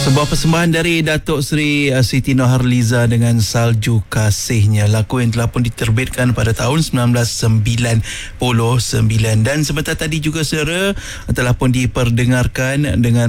Sebuah persembahan dari Datuk Seri Siti Nurhaliza dengan Salju Kasihnya, lagu yang telah pun diterbitkan pada tahun 1999, dan sebentar tadi juga saudara telah pun diperdengarkan dengan